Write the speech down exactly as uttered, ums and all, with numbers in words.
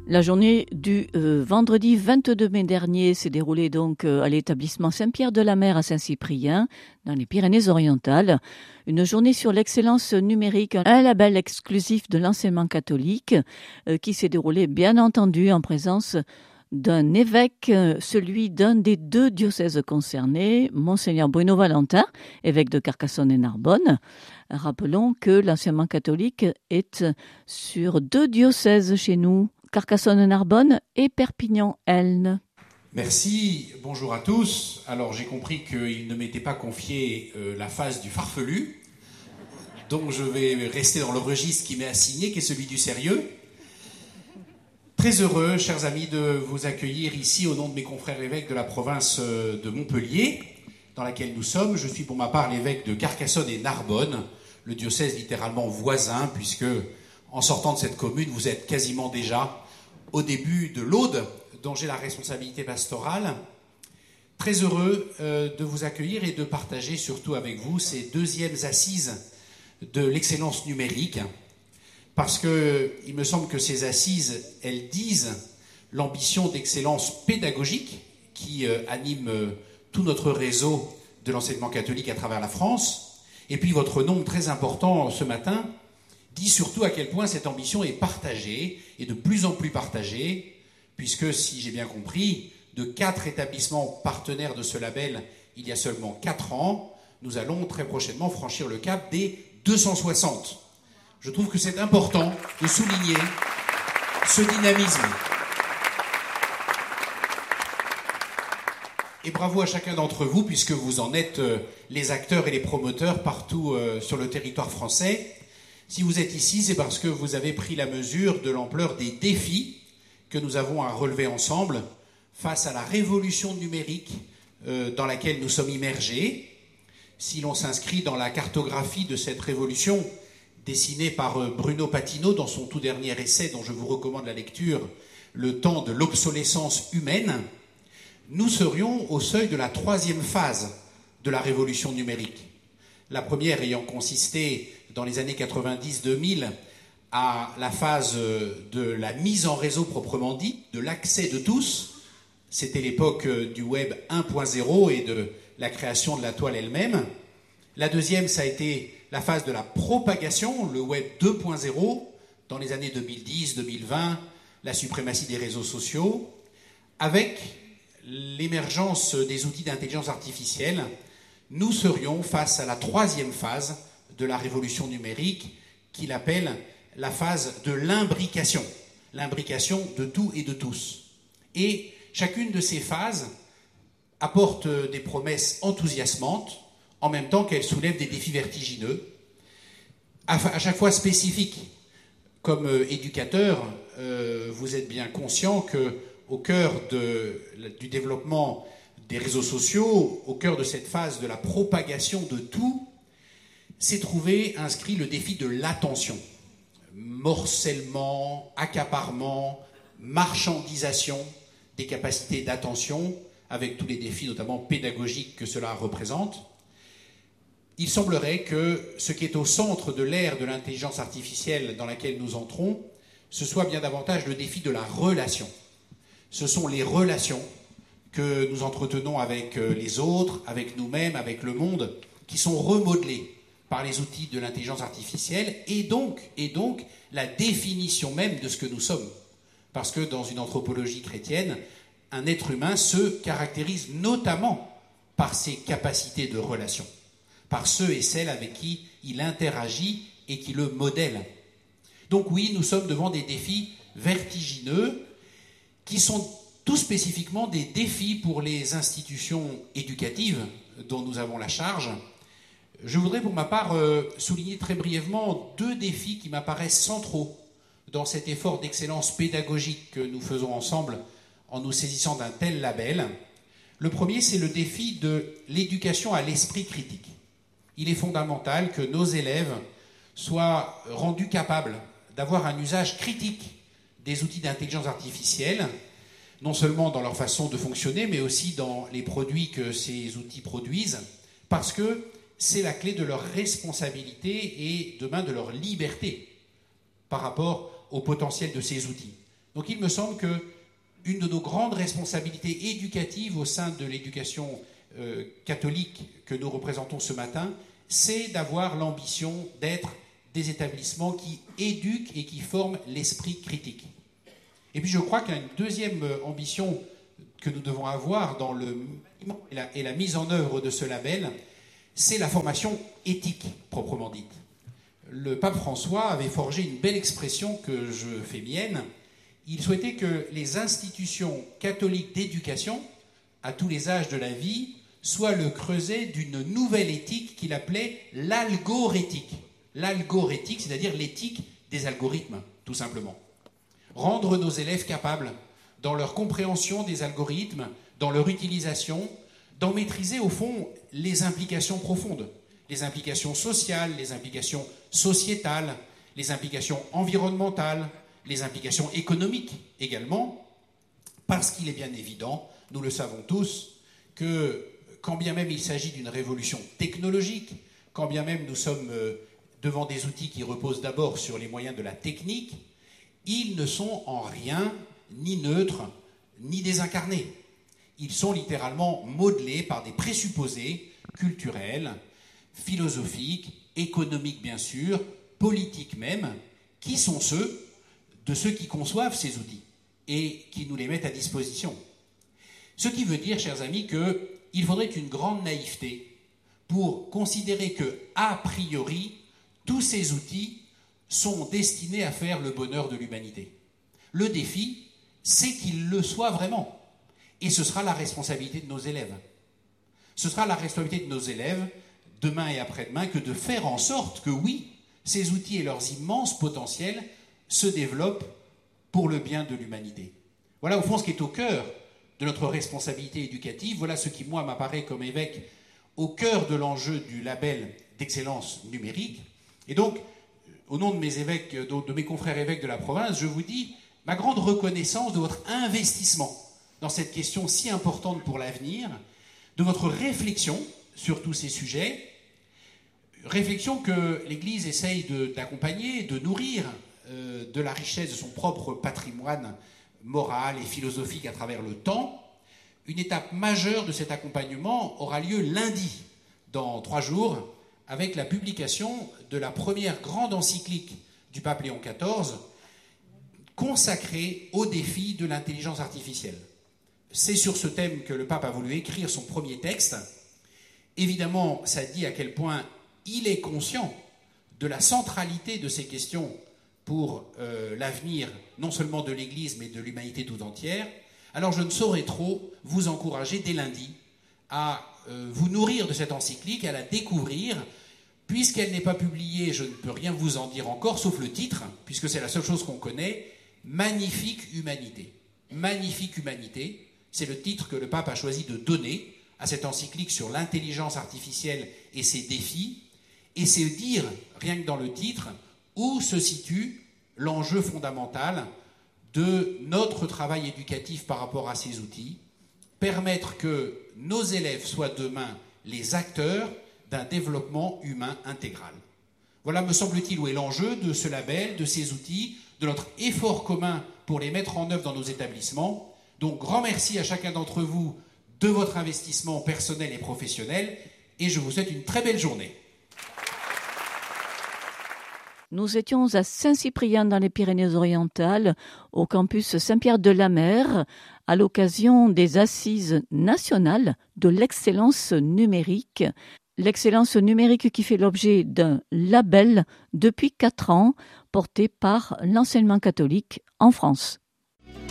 La journée du euh, vendredi vingt-deux mai dernier s'est déroulée donc euh, à l'établissement Saint-Pierre-de-la-Mer à Saint-Cyprien, dans les Pyrénées-Orientales. Une journée sur l'excellence numérique, un label exclusif de l'enseignement catholique euh, qui s'est déroulé bien entendu en présence d'un évêque, euh, celui d'un des deux diocèses concernés, Monseigneur Bruno Valentin, évêque de Carcassonne et Narbonne. Rappelons que l'enseignement catholique est sur deux diocèses chez nous, Carcassonne-Narbonne et Perpignan-Elne. Merci, bonjour à tous. Alors j'ai compris qu'il ne m'était pas confié euh, la phase du farfelu, donc je vais rester dans le registre qui m'est assigné, qui est celui du sérieux. Très heureux, chers amis, de vous accueillir ici au nom de mes confrères évêques de la province de Montpellier, dans laquelle nous sommes. Je suis pour ma part l'évêque de Carcassonne et Narbonne, le diocèse littéralement voisin, puisque en sortant de cette commune, vous êtes quasiment déjà au début de l'Aude, dont j'ai la responsabilité pastorale. Très heureux euh, de vous accueillir et de partager surtout avec vous ces deuxièmes assises de l'excellence numérique, parce qu'il me semble que ces assises, elles disent l'ambition d'excellence pédagogique qui euh, anime euh, tout notre réseau de l'enseignement catholique à travers la France. Et puis votre nom très important ce matin dit surtout à quel point cette ambition est partagée, et de plus en plus partagée, puisque, si j'ai bien compris, de quatre établissements partenaires de ce label il y a seulement quatre ans, nous allons très prochainement franchir le cap des deux cent soixante. Je trouve que c'est important de souligner ce dynamisme. Et bravo à chacun d'entre vous, puisque vous en êtes les acteurs et les promoteurs partout sur le territoire français. Si vous êtes ici, c'est parce que vous avez pris la mesure de l'ampleur des défis que nous avons à relever ensemble face à la révolution numérique euh, dans laquelle nous sommes immergés. Si l'on s'inscrit dans la cartographie de cette révolution dessinée par euh, Bruno Patino dans son tout dernier essai, dont je vous recommande la lecture, Le temps de l'obsolescence humaine, nous serions au seuil de la troisième phase de la révolution numérique. La première ayant consisté dans les années quatre-vingt-dix deux mille à la phase de la mise en réseau proprement dit, de l'accès de tous. C'était l'époque du web un point zéro et de la création de la toile elle-même. La deuxième, ça a été la phase de la propagation, le web deux point zéro, dans les années deux mille dix deux mille vingt, la suprématie des réseaux sociaux, avec l'émergence des outils d'intelligence artificielle. Nous serions face à la troisième phase de la révolution numérique, qu'il appelle la phase de l'imbrication, l'imbrication de tout et de tous. Et chacune de ces phases apporte des promesses enthousiasmantes, en même temps qu'elle soulève des défis vertigineux, à chaque fois spécifiques. Comme euh, éducateur, euh, vous êtes bien conscient qu'au cœur de, du développement des réseaux sociaux, au cœur de cette phase de la propagation de tout, s'est trouvé inscrit le défi de l'attention. Morcellement, accaparement, marchandisation des capacités d'attention, avec tous les défis notamment pédagogiques que cela représente. Il semblerait que ce qui est au centre de l'ère de l'intelligence artificielle dans laquelle nous entrons, ce soit bien davantage le défi de la relation. Ce sont les relations que nous entretenons avec les autres, avec nous-mêmes, avec le monde, qui sont remodelées par les outils de l'intelligence artificielle, et donc, et donc la définition même de ce que nous sommes. Parce que dans une anthropologie chrétienne, un être humain se caractérise notamment par ses capacités de relation, par ceux et celles avec qui il interagit et qui le modèlent. Donc oui, nous sommes devant des défis vertigineux qui sont tout spécifiquement des défis pour les institutions éducatives dont nous avons la charge. Je voudrais pour ma part euh, souligner très brièvement deux défis qui m'apparaissent centraux dans cet effort d'excellence pédagogique que nous faisons ensemble en nous saisissant d'un tel label. Le premier, c'est le défi de l'éducation à l'esprit critique. Il est fondamental que nos élèves soient rendus capables d'avoir un usage critique des outils d'intelligence artificielle, non seulement dans leur façon de fonctionner, mais aussi dans les produits que ces outils produisent, parce que c'est la clé de leur responsabilité et demain de leur liberté par rapport au potentiel de ces outils. Donc il me semble qu'une de nos grandes responsabilités éducatives au sein de l'éducation euh, catholique que nous représentons ce matin, c'est d'avoir l'ambition d'être des établissements qui éduquent et qui forment l'esprit critique. Et puis je crois qu'il y a une deuxième ambition que nous devons avoir dans le et la, et la mise en œuvre de ce label, c'est la formation éthique proprement dite. Le pape François avait forgé une belle expression que je fais mienne. Il souhaitait que les institutions catholiques d'éducation, à tous les âges de la vie, soient le creuset d'une nouvelle éthique qu'il appelait l'algoréthique. L'algoréthique, c'est-à-dire l'éthique des algorithmes, tout simplement. Rendre nos élèves capables, dans leur compréhension des algorithmes, dans leur utilisation, d'en maîtriser au fond les implications profondes, les implications sociales, les implications sociétales, les implications environnementales, les implications économiques également, parce qu'il est bien évident, nous le savons tous, que quand bien même il s'agit d'une révolution technologique, quand bien même nous sommes devant des outils qui reposent d'abord sur les moyens de la technique, ils ne sont en rien ni neutres, ni désincarnés. Ils sont littéralement modelés par des présupposés culturels, philosophiques, économiques bien sûr, politiques même, qui sont ceux de ceux qui conçoivent ces outils et qui nous les mettent à disposition. Ce qui veut dire, chers amis, qu'il faudrait une grande naïveté pour considérer que, a priori, tous ces outils sont destinés à faire le bonheur de l'humanité. Le défi, c'est qu'ils le soient vraiment. Et ce sera la responsabilité de nos élèves. Ce sera la responsabilité de nos élèves, demain et après-demain, que de faire en sorte que, oui, ces outils et leurs immenses potentiels se développent pour le bien de l'humanité. Voilà au fond ce qui est au cœur de notre responsabilité éducative. Voilà ce qui, moi, m'apparaît comme évêque au cœur de l'enjeu du label d'excellence numérique. Et donc, au nom de mes évêques, de mes confrères évêques de la province, je vous dis ma grande reconnaissance de votre investissement dans cette question si importante pour l'avenir, de votre réflexion sur tous ces sujets, réflexion que l'Église essaye de, d'accompagner, de nourrir euh, de la richesse de son propre patrimoine moral et philosophique à travers le temps. Une étape majeure de cet accompagnement aura lieu lundi, dans trois jours, avec la publication de la première grande encyclique du pape Léon quatorze, consacrée au défi de l'intelligence artificielle. C'est sur ce thème que le pape a voulu écrire son premier texte. Évidemment, ça dit à quel point il est conscient de la centralité de ces questions pour euh, l'avenir, non seulement de l'Église, mais de l'humanité tout entière. Alors je ne saurais trop vous encourager dès lundi à euh, vous nourrir de cette encyclique, à la découvrir. Puisqu'elle n'est pas publiée, je ne peux rien vous en dire encore, sauf le titre, puisque c'est la seule chose qu'on connaît, « Magnifique humanité ». « Magnifique humanité », c'est le titre que le pape a choisi de donner à cette encyclique sur l'intelligence artificielle et ses défis, et c'est dire, rien que dans le titre, où se situe l'enjeu fondamental de notre travail éducatif par rapport à ces outils, permettre que nos élèves soient demain les acteurs d'un développement humain intégral. Voilà, me semble-t-il, où est l'enjeu de ce label, de ces outils, de notre effort commun pour les mettre en œuvre dans nos établissements. Donc, grand merci à chacun d'entre vous de votre investissement personnel et professionnel, et je vous souhaite une très belle journée. Nous étions à Saint-Cyprien dans les Pyrénées-Orientales, au campus Saint-Pierre-de-la-Mer, à l'occasion des Assises nationales de l'excellence numérique. L'excellence numérique qui fait l'objet d'un label depuis quatre ans, porté par l'enseignement catholique en France.